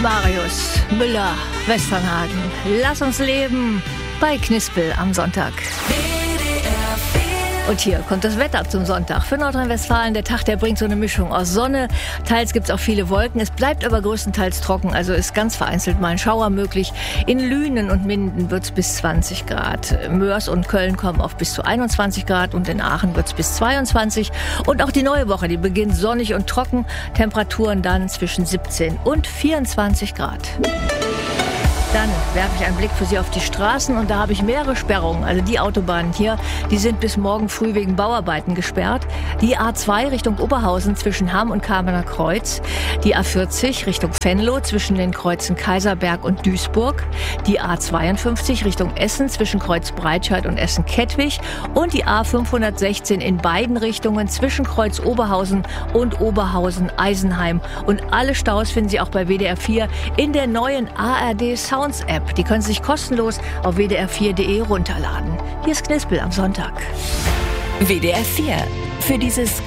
Marius Müller, Westernhagen. Lass uns leben bei Knispel am Sonntag. Und hier kommt das Wetter zum Sonntag. Für Nordrhein-Westfalen, der Tag, der bringt so eine Mischung aus Sonne. Teils gibt es auch viele Wolken. Es bleibt aber größtenteils trocken, also ist ganz vereinzelt mal ein Schauer möglich. In Lünen und Minden wird es bis 20 Grad. Mörs und Köln kommen auf bis zu 21 Grad und in Aachen wird es bis 22. Und auch die neue Woche, die beginnt sonnig und trocken. Temperaturen dann zwischen 17 und 24 Grad. Dann werfe ich einen Blick für Sie auf die Straßen und da habe ich mehrere Sperrungen. Also die Autobahnen hier, die sind bis morgen früh wegen Bauarbeiten gesperrt. Die A2 Richtung Oberhausen zwischen Hamm und Kamener Kreuz. Die A40 Richtung Venlo zwischen den Kreuzen Kaiserberg und Duisburg. Die A52 Richtung Essen zwischen Kreuz Breitscheid und Essen-Kettwig. Und die A516 in beiden Richtungen zwischen Kreuz Oberhausen und Oberhausen-Eisenheim. Und alle Staus finden Sie auch bei WDR 4 in der neuen ARD Sound App. Die können Sie sich kostenlos auf wdr4.de runterladen. Hier ist Knispel am Sonntag. WDR 4. Für dieses